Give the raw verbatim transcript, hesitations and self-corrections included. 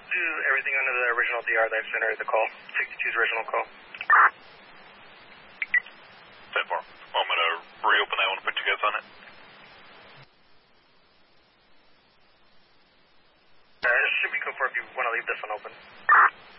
do everything under the original D R that I've generated the call. sixty-two's original call. ten four. Well, I'm going to reopen that one and put you guys on it. Uh, it should be code four if you want to leave this one open.